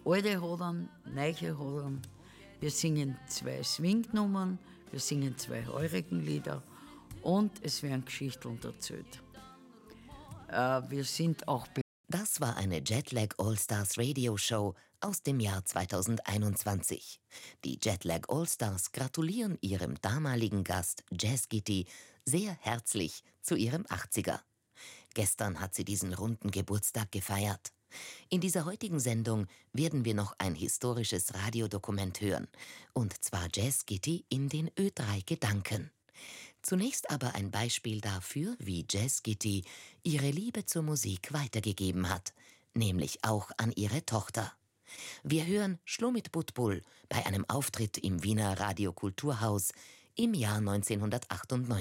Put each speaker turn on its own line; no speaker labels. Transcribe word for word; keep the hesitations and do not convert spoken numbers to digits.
alte Hodern, neue Hodern. Wir singen zwei Swing-Nummern, wir singen zwei heurigen Lieder und es werden Geschichten erzählt. Äh, wir sind auch
Das war eine Jetlag Allstars Radio-Show aus dem Jahr zweitausendeinundzwanzig. Die Jetlag Allstars gratulieren ihrem damaligen Gast Jazz Gitti sehr herzlich zu ihrem achtziger. Gestern hat sie diesen runden Geburtstag gefeiert. In dieser heutigen Sendung werden wir noch ein historisches Radiodokument hören, und zwar Jazz Gitti in den Ö drei Gedanken. Zunächst aber ein Beispiel dafür, wie Jazz Gitti ihre Liebe zur Musik weitergegeben hat, nämlich auch an ihre Tochter. Wir hören Shlomit Butbul bei einem Auftritt im Wiener Radio Kulturhaus im Jahr neunzehnhundertachtundneunzig.